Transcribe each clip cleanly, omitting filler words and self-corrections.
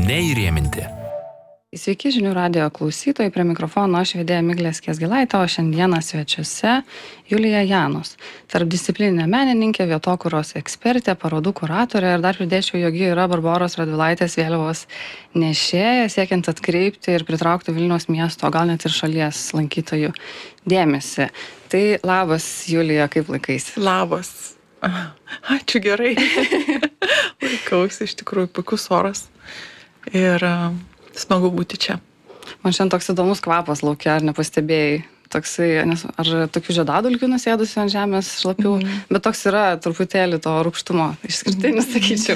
neįrėminti. Sveiki žinių radijo klausytojai, prie mikrofono aš vedėja Miglė Skiesgilaitė, o šiandieną svečiuose Julija Janus, tarpdisciplininė menininkė, vietokūros ekspertė, parodų kuratorė ir dar pridėčiau, jog ji yra Barboros Radvilaitės vėliavos nešėja, siekiant atkreipti ir pritraukti Vilniaus miesto, gal net ir šalies lankytojų dėmesį. Tai labas, Julija, kaip laikaisi? Labas. Ačiū, gerai. Laikausi, iš tikrųjų, puikus oras. Ir smagu būti čia. Man šiandien toks įdomus kvapas laukia, ar nepastebėjai? Toksai, ar tokių žiedadulkių nusėdusių ant žemės šlapių, bet toks yra truputėlį to rūgštumo, išskirtinis, sakyčiau.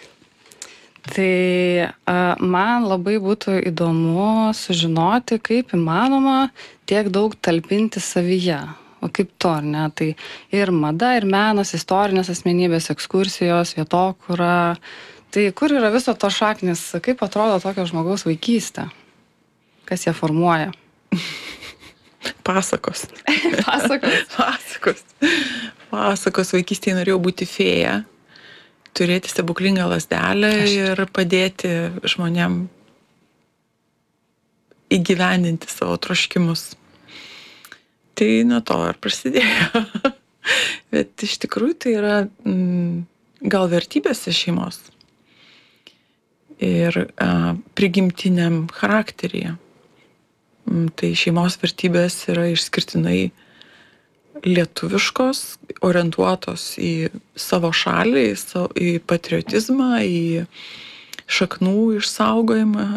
Tai man labai būtų įdomu sužinoti, kaip įmanoma tiek daug talpinti savyje. O kaip to, ar ne? Tai ir mada, ir menas, istorinės asmenybės, ekskursijos, vietokūra. Tai kur yra viso to šaknis? Kaip atrodo tokio žmogaus vaikystė? Kas ją formuoja? Pasakos. Pasakos. Pasakos. Vaikystėje norėjau būti fėja, turėti stebuklingą lazdelę ir padėti žmonėm įgyvendinti savo troškimus. Tai nuo to ir prasidėjo. Bet iš tikrųjų tai yra gal vertybėse šeimos ir prigimtiniam charakteryje. Tai šeimos vertybės yra išskirtinai lietuviškos, orientuotos į savo šalį, į patriotizmą, į šaknų išsaugojimą,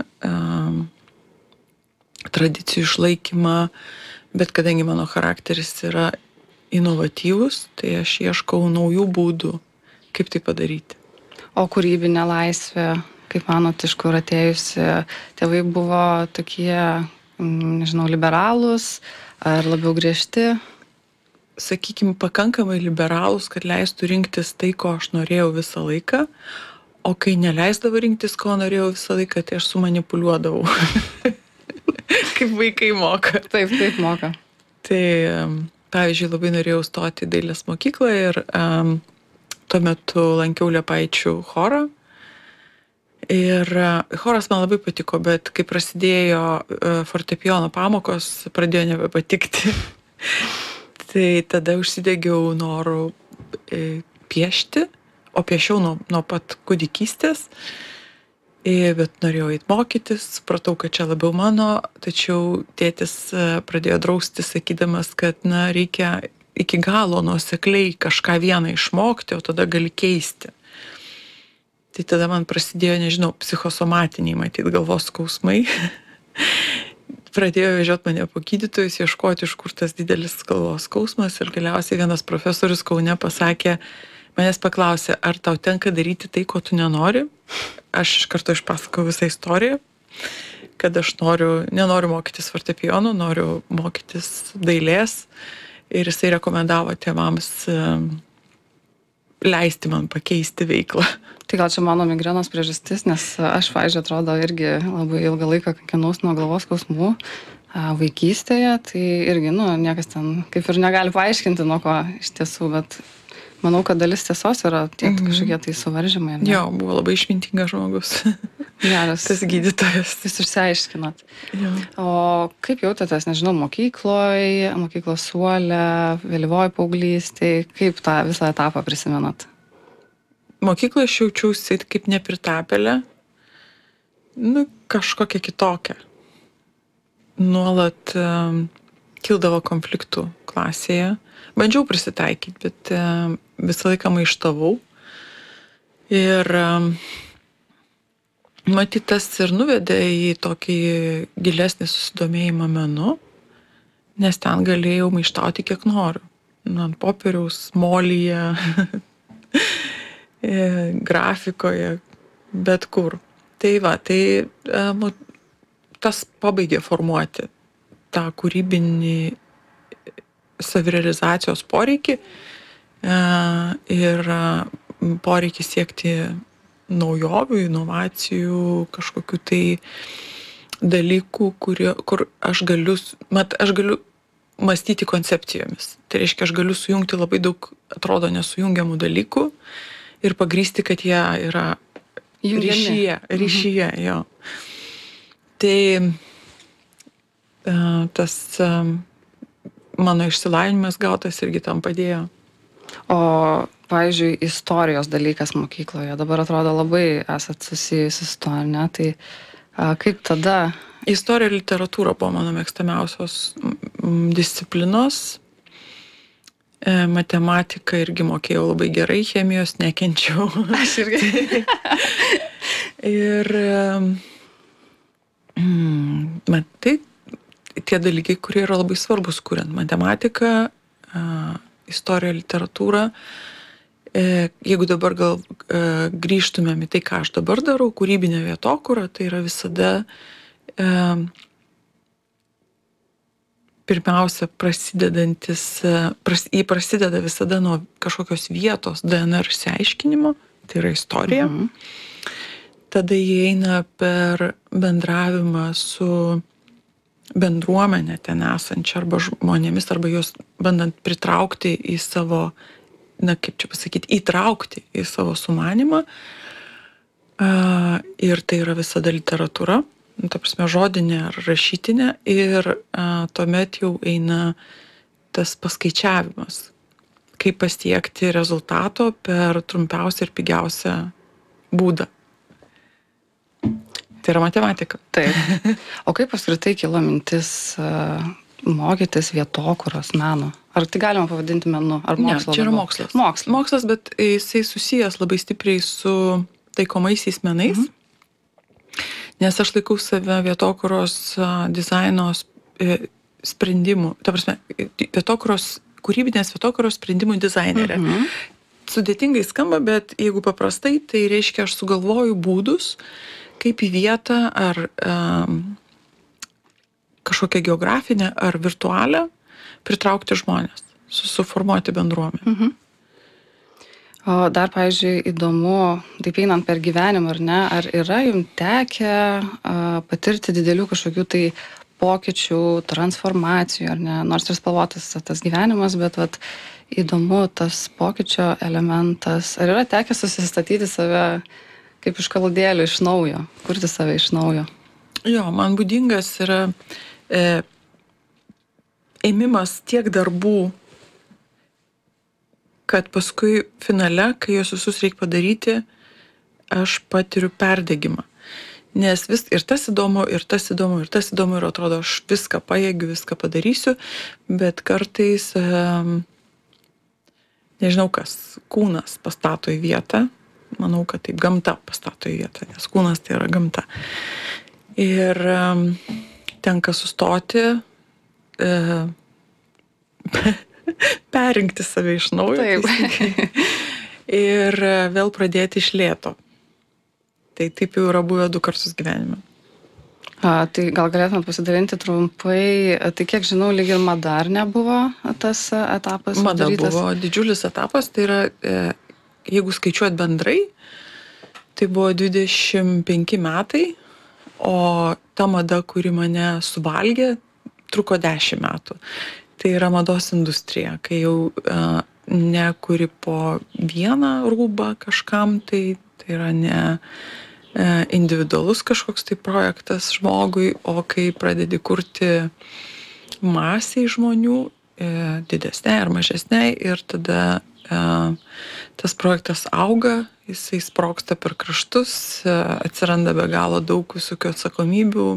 tradicijų išlaikymą, bet kadangi mano charakteris yra inovatyvus, tai aš ieškau naujų būdų, kaip tai padaryti. O kūrybinė laisvė, kaip manot, iš kur atėjusi, tėvai buvo tokie, nežinau, liberalūs ar labiau griežti? Sakykime, pakankamai liberalūs, kad leistų rinktis tai, ko aš norėjau visą laiką, o kai neleisdavo rinktis, ko norėjau visą laiką, tai aš sumanipuliuodavau. Kaip vaikai moka. Taip moka. Tai, pavyzdžiui, labai norėjau stoti į dailės mokyklą ir tuo metu lankiau Liepaičių chorą. Ir choras man labai patiko, bet kai prasidėjo fortepijono pamokos, pradėjo nebepatikti. Tai tada užsidegiau noru piešti, o piešiau nuo pat kūdikystės. Bet norėjau eit mokytis, supratau, kad čia labiau mano, tačiau tėtis pradėjo drausti, sakydamas, kad reikia iki galo nuosekliai kažką vieną išmokti, o tada gali keisti. Tai tada man prasidėjo, nežinau, psichosomatiniai, matyt, galvos skausmai. Pradėjo vežioti mane po gydytojus, ieškoti, iš kur tas didelis galvos skausmas, ir galiausiai vienas profesorius Kaune pasakė, manęs paklausė, ar tau tenka daryti tai, ko tu nenori. Aš iš karto išpasakau visą istoriją, kad aš nenoriu mokytis fortepijonų, noriu mokytis dailės, ir jisai rekomendavo tėvams leisti man pakeisti veiklą. Tai gal čia mano migrenos priežastis, nes aš, pavyzdžiui, atrodo, irgi labai ilgą laiką kankinaus nuo galvos skausmų vaikystėje, tai irgi, niekas ten kaip ir negali paaiškinti, nuo ko iš tiesų, bet manau, kad dalis tiesos yra tiek kažkokie tai suvaržymai. Jo, buvo labai išmintingas žmogus. Geras. Tas gydytojas. Jūs išsiaiškinot. Jo. O kaip jautėtės, nežinau, mokyklos suole, vėlyvoj paauglystėj, kaip tą visą etapą prisimenat? Mokykloje aš jaučiausi kaip nepritapėlė, kažkokia kitokia. Nuolat kildavo konfliktų klasėje. Bandžiau prisitaikyti, bet visą laiką maištavau. Ir matyt, tas ir nuvedė į tokį gilesnį susidomėjimą menu, nes ten galėjau maištauti kiek noriu. Ant popieriaus, molyje, grafikoje, bet kur. Tai tas pabaigė formuoti tą kūrybinį savirealizacijos poreikį ir poreikį siekti naujovių, inovacijų, kažkokių tai dalykų, kur aš galiu mąstyti koncepcijomis. Tai reiškia, aš galiu sujungti labai daug, atrodo, nesujungiamų dalykų ir pagrįsti, kad jie yra ryšyje, jo. Tai tas mano išsilavinimas gautas irgi tam padėjo. O, pavyzdžiui, istorijos dalykas mokykloje, dabar atrodo labai esat susijusi su to, ne? Tai kaip tada? Istorija ir literatūra buvo mano mėgstamiausios disciplinos. Matematiką irgi mokėjau labai gerai, chemijos nekenčiau. Aš irgi. Ir tai tie dalykai, kurie yra labai svarbus, kuriant matematiką, istoriją, literatūrą. Jeigu dabar gal grįžtumėm į tai, ką aš dabar darau, kūrybinė vietokūra, tai yra visada pirmiausia jį prasideda visada nuo kažkokios vietos DNR išsiaiškinimo, tai yra istorija. Tada jie eina per bendravimą su bendruomenė ten esančia arba žmonėmis, arba juos bandant pritraukti į savo, kaip čia pasakyti, įtraukti į savo sumanimą. Ir tai yra visada literatūra, ta prasme žodinė ar rašytinė, ir tuomet jau eina tas paskaičiavimas, kaip pasiekti rezultato per trumpiausią ir pigiausią būdą. Tai yra matematika. Taip. O kaip apskritai kilo mintis mokytis vietokūros meno? Ar tai galima pavadinti menu? Ar mokslo? Ne, čia yra mokslas. Mokslas, bet jisai susijęs labai stipriai su taikomaisiais menais. Nes aš laikau save vietokūros dizaino sprendimų, ta prasme, kūrybinės vietokūros sprendimų dizainerė. Sudėtingai skamba, bet jeigu paprastai, tai reiškia, aš sugalvoju būdus, kaip į vietą ar kažkokią geografinę ar virtualią pritraukti žmonės, suformuoti bendruomenę. O dar, pavyzdžiui, įdomu, taip einant per gyvenimą, ar ne, ar yra jums tekę patirti didelių kažkokių tai pokyčių, transformacijų, ar ne, nors ir spalvotas tas gyvenimas, bet vat, įdomu tas pokyčio elementas, ar yra tekę susistatyti save kaip iš kaludėlių iš naujo, kurti save iš naujo? Jo, man būdingas yra ėmimas tiek darbų, kad paskui finale, kai juos visus reikia padaryti, aš patiriu perdegimą. Nes ir tas įdomu, ir tas įdomu, ir tas įdomu, ir atrodo, aš viską pajėgiu, viską padarysiu, bet kartais, nežinau kas, kūnas pastato į vietą, manau, kad taip gamta pastato į vietą, nes kūnas tai yra gamta. Ir tenka sustoti, perrinkti save iš naujo. Taip. Ir vėl pradėti iš lėto. Tai taip jau yra buvę 2 kartus gyvenime. Tai gal galėtumėt pasidalinti trumpai, tai kiek žinau, lyg ir mada ar nebuvo tas etapas? Mada sudarytas? buvo didžiulis etapas, tai yra, jeigu skaičiuot bendrai, tai buvo 25 metai, o ta mada, kuri mane suvalgė, truko 10 metų. Tai yra mados industrija, kai jau nekuri po vieną rūbą kažkam, tai yra ne individualus kažkoks tai projektas žmogui, o kai pradedi kurti masiai žmonių, didesniai ar mažesniai, ir tada tas projektas auga, jisai sprogsta per kraštus, atsiranda be galo daug visokių atsakomybių,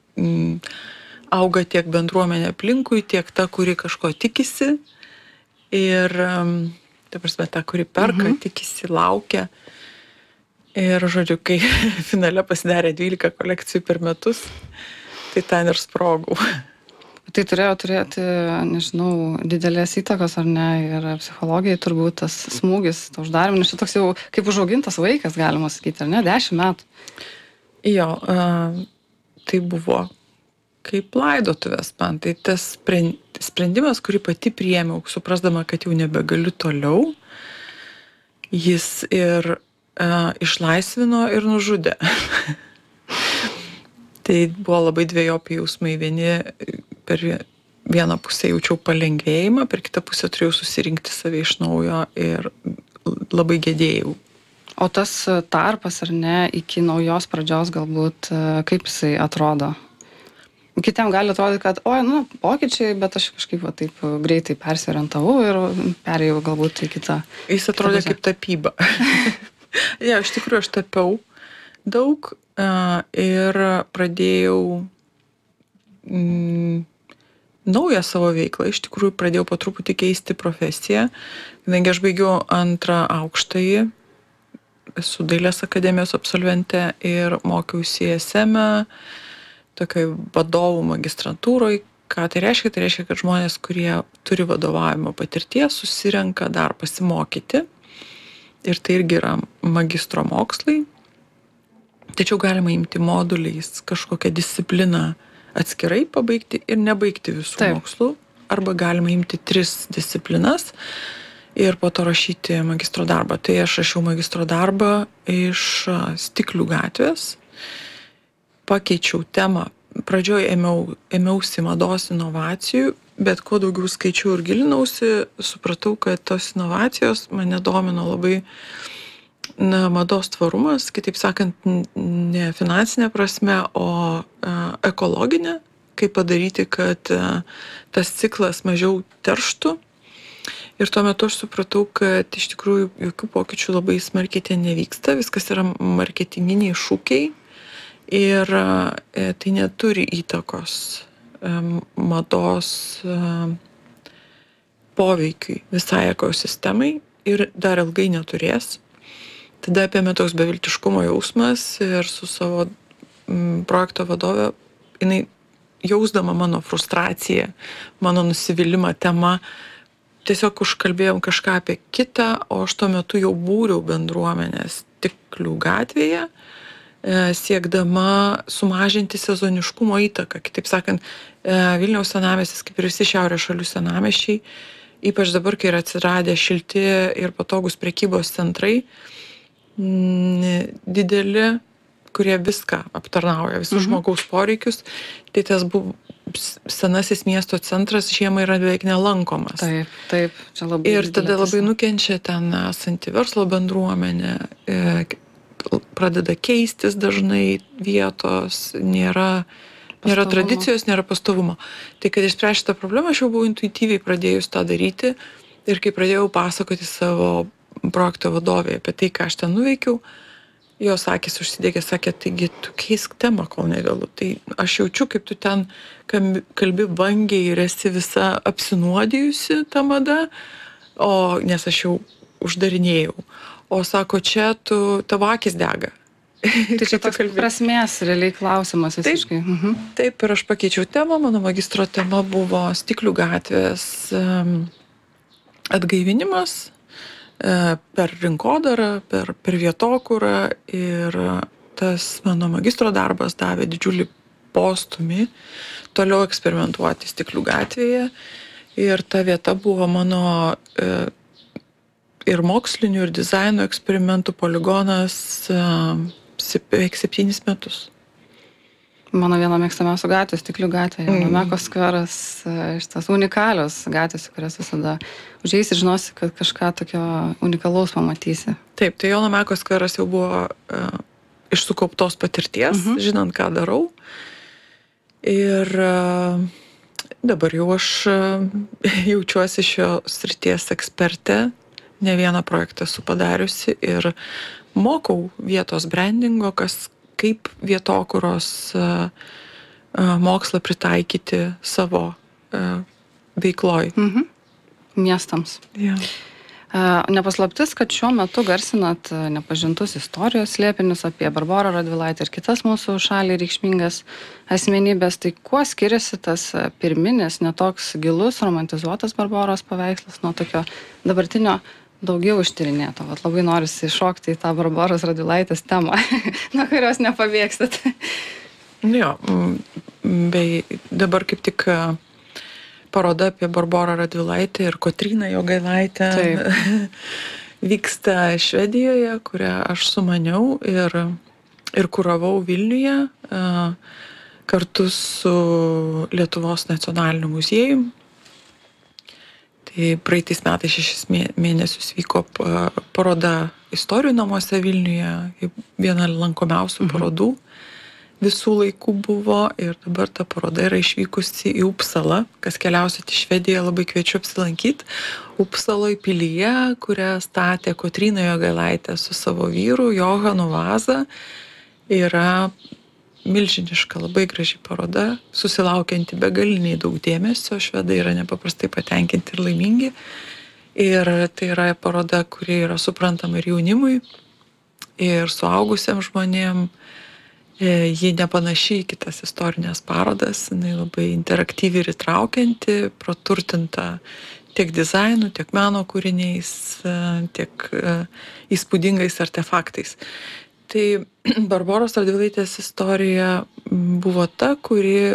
auga tiek bendruomenė aplinkui, tiek ta, kuri kažko tikisi, ir ta prasme, ta, kuri perka, tikisi, laukia. Ir žodžiu, kai finale pasidarė 12 kolekcijų per metus, tai ten ir sprogau. Tai turėjo turėti, nežinau, didelės įtakos ar ne, ir psichologijai turbūt tas smūgis, to uždarimas, toks jau kaip užaugintas vaikas, galima sakyti, ar ne, 10 metų. Jo, tai buvo kaip laidotuvės man, tai tas sprendimas, kurį pati priėmiau, suprasdama, kad jau nebegaliu toliau, jis ir išlaisvino ir nužudė. Tai buvo labai dvejopi jausmai. Vieni per vieną pusę jaučiau palengvėjimą, per kitą pusę turėjau susirinkti save iš naujo ir labai gedėjau. O tas tarpas, ar ne, iki naujos pradžios galbūt, kaip jisai atrodo? Kitiem gali atrodyti, kad, pokyčiai, bet aš kažkaip taip greitai persiorientavau ir perėjau galbūt į kitą. Jis atrodė kaip tapyba. Iš tikrųjų, aš tapiau daug ir pradėjau naują savo veiklą. Iš tikrųjų, pradėjau po truputį keisti profesiją, kadangi aš baigiau antrą aukštąjį, esu Dailės akademijos absolventė ir mokiausi SM-e, tokioj vadovų magistrantūroj. Ką tai reiškia? Tai reiškia, kad žmonės, kurie turi vadovavimo patirties, susirenka dar pasimokyti. Ir tai irgi yra magistro mokslai. Tačiau galima imti moduliais kažkokią discipliną atskirai pabaigti ir nebaigti visų mokslų. Arba galima imti 3 disciplinas ir po to rašyti magistro darbą. Tai aš rašiau magistro darbą iš Stiklių gatvės. Pakeičiau temą. Pradžioj ėmiausi mados inovacijų, bet kuo daugiau skaičiau ir gilinausi, supratau, kad tos inovacijos mane domino labai mados tvarumas, kitaip sakant, ne finansinė prasme, o ekologinė, kaip padaryti, kad tas ciklas mažiau terštų. Ir tuo metu aš supratau, kad iš tikrųjų jokių pokyčių labai smarkiai ten nevyksta, viskas yra marketinginiai šūkiai. Ir tai neturi įtakos mados poveikiui visai ekosistemai ir dar ilgai neturės. Tada apėmė toks beviltiškumo jausmas ir su savo projekto vadove, jinai jausdama mano frustraciją, mano nusivylimą tema, tiesiog užkalbėjom kažką apie kitą, o aš tuo metu jau būriau bendruomenės Stiklių gatvėje, siekdama sumažinti sezoniškumo įtaką. Kitaip sakant, Vilniaus senamiestis, kaip ir visi šiaurės šalių senamiesčiai, ypač dabar, kai yra atsiradę šilti ir patogus prekybos centrai, dideli, kurie viską aptarnauja, visus žmogaus poreikius, tai tas buvo senasis miesto centras žiemą yra beveik nelankomas. Taip, čia labai. Ir tada labai nukenčia ten esanti verslo bendruomenė, pradeda keistis dažnai vietos, nėra tradicijos, nėra pastovumo. Tai kad išspręsti šitą problemą, aš jau buvau intuityviai pradėjus tą daryti ir kai pradėjau pasakoti savo projekto vadovei apie tai, ką aš ten nuveikiau, jos akys užsidegė, sakė, taigi tu keisk temą, kol nevėlu. Tai aš jaučiu, kaip tu ten kalbi vangiai ir esi visa apsinuodijusi tą madą, nes aš jau uždarinėjau. O sako, čia tavo akis dega. Tai čia toks prasmės realiai klausimas visiškai. Taip, ir aš pakeičiau temą, mano magistro tema buvo Stiklių gatvės atgaivinimas per rinkodarą, per vietokūrą ir tas mano magistro darbas davė didžiulį postūmį toliau eksperimentuoti Stiklių gatvėje ir ta vieta buvo mano ir mokslinių, ir dizaino eksperimentų poligonas beveik 7 metus. Mano viena mėgstamiausių gatvė, Stiklių gatvė, Jono Meko skveras, šitas unikalios gatvės, kurias visada užeisi ir žinosi, kad kažką tokio unikalaus pamatysi. Taip, tai Jono Meko skveras jau buvo iš sukauptos patirties, žinant, ką darau. Ir dabar jau aš jaučiuosi šio srities ekspertė. Ne vieną projektą esu padariusi ir mokau vietos brandingo, kaip vietokūros mokslą pritaikyti savo veikloj. Miestams. Nepaslaptis, kad šiuo metu garsinat nepažintus istorijos slėpinius apie Barborą Radvilaitę ir kitas mūsų šaliai reikšmingas asmenybės. Tai kuo skiriasi tas pirminis, netoks gilus, romantizuotas Barboros paveikslas nuo tokio dabartinio daugiau ištyrinėto? Vat labai norisi iššokti į tą Barboros Radvilaitės temą, nuo kurios nepabėgstat. Jo, bei dabar kaip tik paroda apie Barborą Radvilaitę ir Kotryną Jogailaitę vyksta Švedijoje, kurią aš sumaniau ir kuravau Vilniuje kartu su Lietuvos nacionaliniu muziejum. Tai praeitais metais 6 mėnesius vyko paroda Istorijų namuose Vilniuje, viena lankomiausių parodų visų laikų buvo, ir dabar ta paroda yra išvykusi į Upsalą. Kas keliausit į Švediją, labai kviečiu apsilankyti. Upsaloj pilyje, kurią statė Kotryna Jogailaitė su savo vyru Johanu Vaza, yra milžiniška, labai graži paroda, susilaukianti begaliniai daug dėmesio. Švedai yra nepaprastai patenkinti ir laimingi. Ir tai yra paroda, kuri yra suprantama ir jaunimui, ir suaugusiam žmonėm. Ji nepanašiai į kitas istorinės parodas, jinai labai interaktyvi ir įtraukianti, praturtinta tiek dizainu, tiek meno kūriniais, tiek įspūdingais artefaktais. Tai Barboros Radvilaitės istorija buvo ta, kuri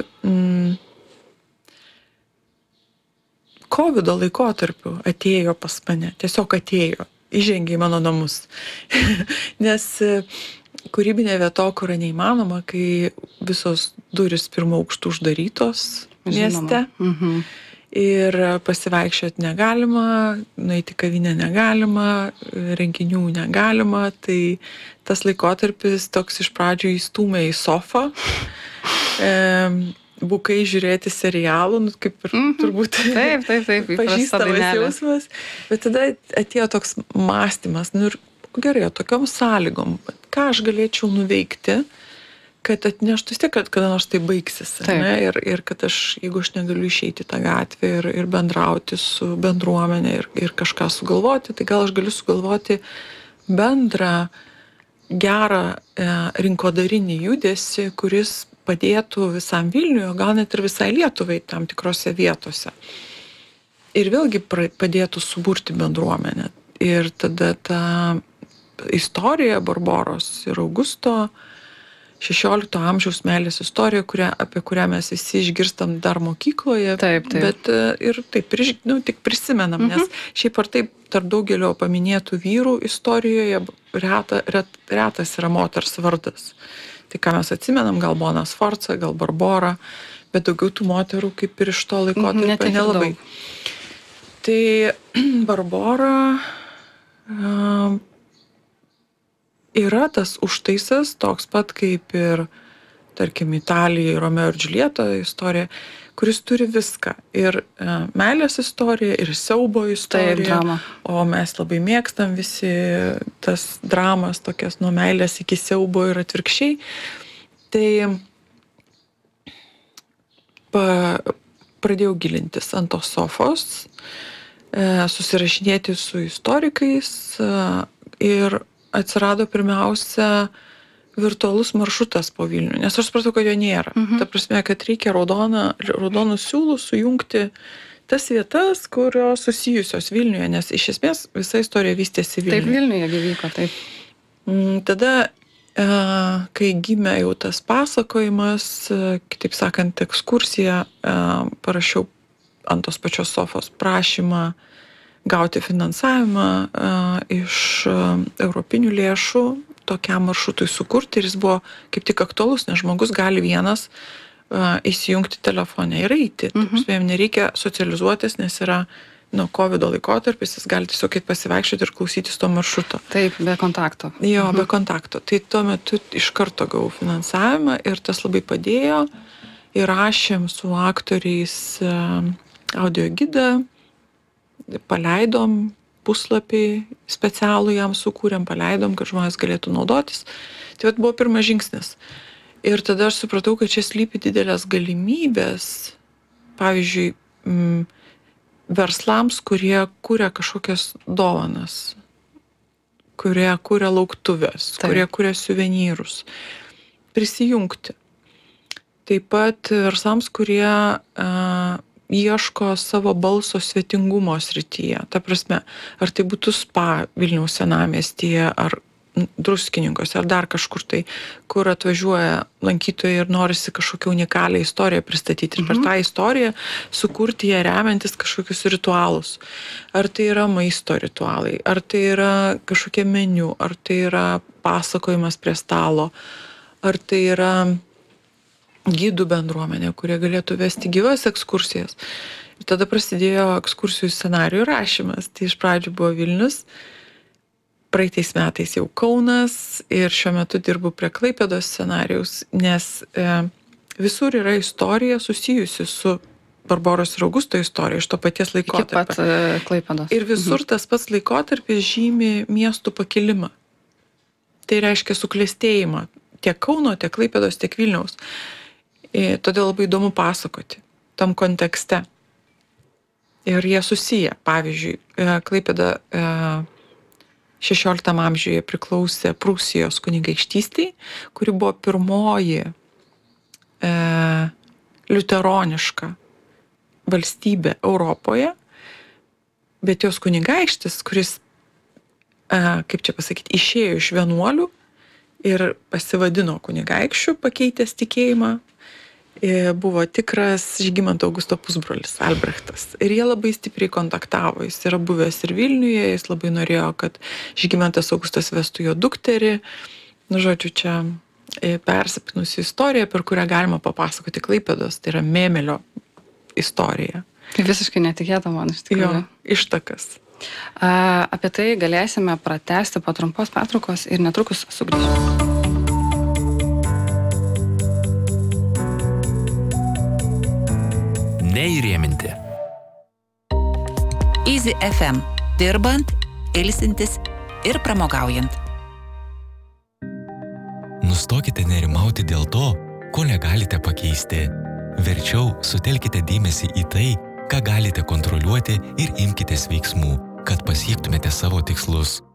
COVID laikotarpiu atėjo pas mane, tiesiog atėjo, įžengė į mano namus. Nes kūrybinė vietokūra neįmanoma, kai visos durys pirmo aukštų uždarytos mieste. Ir pasivaikščioti negalima, nueiti į kavinę negalima, renginių negalima. Tai tas laikotarpis toks iš pradžių įstūmė į sofą, bukai žiūrėti serialų, kaip ir turbūt Taip, pažįstamas jausmas. Bet tada atėjo toks mąstymas, ir gerai, tokiom sąlygom, ką aš galėčiau nuveikti, kad atneštų vis tiek, kad kada nors tai baigsis. Ir kad jeigu aš negaliu išeiti į tą gatvę ir bendrauti su bendruomenė ir kažką sugalvoti, tai gal aš galiu sugalvoti bendrą, gerą rinkodarinį judesį, kuris padėtų visam Vilniui, o gal net ir visai Lietuvai tam tikrose vietose. Ir vėlgi padėtų suburti bendruomenę. Ir tada ta istorija Barboros ir Augusto, 16 amžiaus meilės istorija, apie kurią mes visi išgirstam dar mokykloje, bet ir taip, tik prisimenam, nes šiaip ar taip tarp daugelio paminėtų vyrų istorijoje retas yra moters vardas. Tai ką mes atsimenam, gal Bona Sforza, gal Barbora, bet daugiau tų moterų kaip ir iš to laikotarpio nelabai. Tai Barbora yra tas užtaisas, toks pat kaip ir, tarkim, Italijai Romeo ir Džiuljeta istorija, kuris turi viską. Ir meilės istorija, ir siaubo istorija. O mes labai mėgstam visi tas dramas, tokias nuo meilės iki siaubo ir atvirkščiai. Tai pradėjau gilintis ant tos sofos, susirašinėti su istorikais ir atsirado pirmiausia virtualus maršrutas po Vilnių, nes aš supratau, kad jo nėra. Ta prasme, kad reikia raudonų siūlų sujungti tas vietas, kurios susijusios Vilniuje, nes iš esmės visa istorija vystėsi Vilniuje. Taip, Vilniuje gyvyko, taip. Tada, kai gimė jau tas pasakojimas, kitaip sakant, ekskursiją, parašiau ant tos pačios sofos prašymą gauti finansavimą iš europinių lėšų tokiam maršrutui sukurti, ir jis buvo kaip tik aktualus, nes žmogus gali vienas įsijungti telefonę ir eiti. Jam nereikia socializuotis, nes yra COVID laikotarpis, jis gali tiesiog pasivaikščioti ir klausytis to maršruto. Taip, be kontakto. Jo, be kontakto. Tai tuo metu iš karto gavau finansavimą ir tas labai padėjo. Įrašėm su aktoriais audio gidą, paleidom puslapį specialų jam sukūrėm, paleidom, kad žmonės galėtų naudotis. Tai buvo pirmas žingsnis. Ir tada aš supratau, kad čia slypi didelės galimybės, pavyzdžiui, verslams, kurie kuria kažkokias dovanas, kurie kuria lauktuvės, kurie kuria suvenyrus, prisijungti. Taip pat verslams, kurie ieško savo balso svetingumo srityje. Ta prasme, ar tai būtų spa Vilniaus senamiestyje, ar Druskininkuose, ar dar kažkur tai, kur atvažiuoja lankytojai ir norisi kažkokią unikalią istoriją pristatyti. Ir per tą istoriją sukurti ją remiantis kažkokius ritualus. Ar tai yra maisto ritualai, ar tai yra kažkokie meniu, ar tai yra pasakojimas prie stalo, ar tai yra gidų bendruomenė, kurie galėtų vesti gyvas ekskursijas. Ir tada prasidėjo ekskursijų scenarijų rašymas. Tai iš pradžių buvo Vilnius, praeitais metais jau Kaunas ir šiuo metu dirbu prie Klaipėdos scenarijaus, nes visur yra istorija susijusi su Barboros ir Augusto istorija iš to paties laikotarpio. Iki pat Klaipėdos. Ir visur tas pats laikotarpis žymi miestų pakilimą. Tai reiškia suklestėjimą tiek Kauno, tiek Klaipėdos, tiek Vilniaus. Todėl labai įdomu pasakoti tam kontekste. Ir jie susiję. Pavyzdžiui, Klaipėda 16 amžiuje priklausė Prūsijos kunigaikštystei, kuri buvo pirmoji liuteroniška valstybė Europoje, bet jos kunigaikštis, kuris, kaip čia pasakyti, išėjo iš vienuolių ir pasivadino kunigaikščiu, pakeitęs tikėjimą, buvo tikras Žygimanto Augusto pusbrolis Albrechtas. Ir jie labai stipriai kontaktavo. Jis yra buvęs ir Vilniuje, jis labai norėjo, kad Žygimantas Augustas vestų jo dukterį. Nu, žodžiu, čia persipinusi istorija, per kurią galima papasakoti Klaipėdos. Tai yra Mėmelio istorija. Tai visiškai netikėta man iš tikrųjų. Jo, ištakas. Apie tai galėsime pratęsti po trumpos pertraukos ir netrukus sugrįžime. Neįrėminti. Easy FM. Dirbant, ilsintis ir pramogaujant. Nustokite nerimauti dėl to, ko negalite pakeisti. Verčiau sutelkite dėmesį į tai, ką galite kontroliuoti ir imkitės veiksmų, kad pasiektumėte savo tikslus.